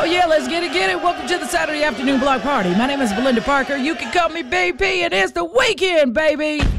yeah, let's get it, get it. Welcome to the Saturday Afternoon Block Party. My name is Belinda Parker. You can call me BP, and it's the weekend, baby.